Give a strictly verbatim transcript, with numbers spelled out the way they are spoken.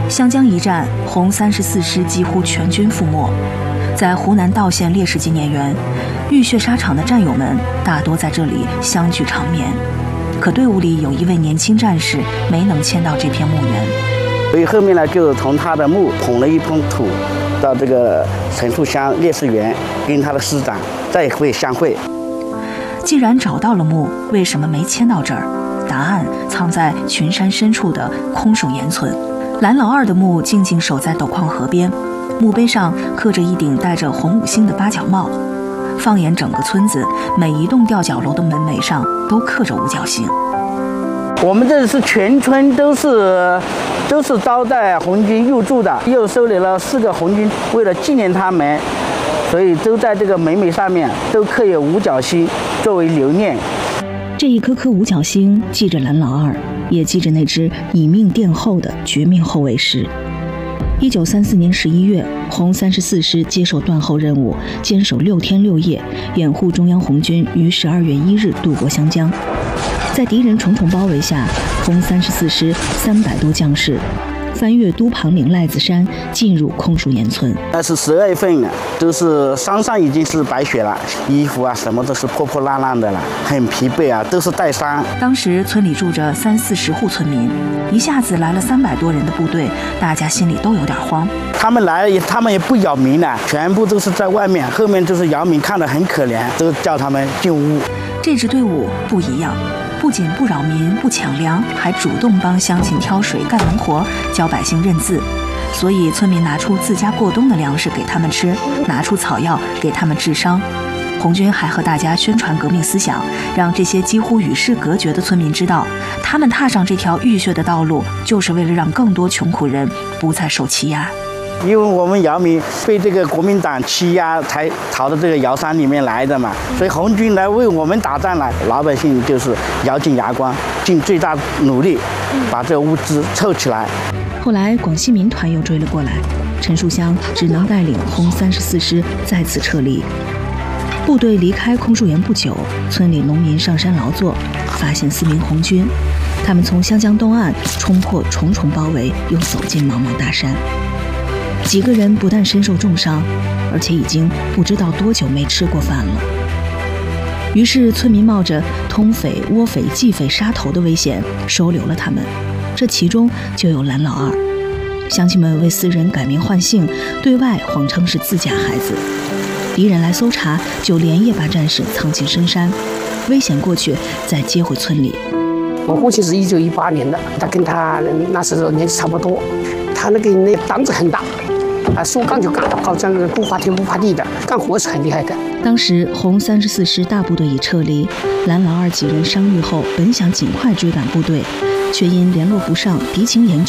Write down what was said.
湘江一战，红三十四师几乎全军覆没。在湖南道县烈士纪念园，浴血沙场的战友们大多在这里相聚长眠。可队伍里有一位年轻战士没能迁到这片墓园， 所以后面呢，就从他的墓捧了一捧土，到这个陈树湘烈士园，跟他的师长再会相会。 既然找到了墓，为什么没迁到这儿？答案藏在群山深处的空树岩村。蓝老二的墓静静守在斗矿河边，墓碑上刻着一顶戴着红五星的八角帽。放眼整个村子，每一栋吊脚楼的门楣上都刻着五角星。 我们这是全村都是都是招待红军入住的，又收留了四个红军，为了纪念他们，所以都在这个门楣上面都刻有五角星作为留念。 这一颗颗五角星记着蓝老二，也记着那支以命垫后的绝命后卫师。一九三四年十一月，红三十四师接受断后任务，坚守六天六夜，掩护中央红军于十二月一日渡过湘江。在敌人重重包围下，红三十四师三百多将士翻越都庞岭赖子山，进入空树岩村。 那是十二月份了，都是山上已经是白雪了，衣服啊什么都是破破烂烂的了，很疲惫啊，都是带伤。 当时村里住着三四十户村民，一下子来了三百多人的部队，大家心里都有点慌。 他们来，他们也不扰民了，全部都是在外面，后面就是扰民，看得很可怜，都叫他们进屋。 这支队伍不一样。不仅不扰民、不抢粮，还主动帮乡亲挑水、干农活，教百姓认字。所以村民拿出自家过冬的粮食给他们吃，拿出草药给他们治伤。红军还和大家宣传革命思想，让这些几乎与世隔绝的村民知道，他们踏上这条浴血的道路，就是为了让更多穷苦人不再受欺压。 因为我们姚民被这个国民党欺压，才逃到这个瑶山里面来的嘛，所以红军来为我们打仗了，老百姓就是咬紧牙关，尽最大努力把这物资凑起来。 后来广西民团又追了过来，陈树湘只能带领红三十四师再次撤离。部队离开空树园不久，村里农民上山劳作，发现四名红军，他们从湘江东岸冲破重重包围，又走进茫茫大山。几个人不但身受重伤，而且已经不知道多久没吃过饭了。于是村民冒着通匪、窝匪、计匪杀头的危险，收留了他们。这其中就有蓝老二。乡亲们为私人改名换姓，对外谎称是自家孩子。敌人来搜查，就连夜把战士藏进深山，危险过去再接回村里。 我父亲是一九一八年的，他跟他那时候年纪差不多，他那个那胆子很大。啊，说干就干，好像不怕天不怕地的，干活是很厉害的。 当时红三十四师大部队已撤离，蓝老二几人伤愈后，本想尽快追赶部队，却因联络不上，敌情严峻。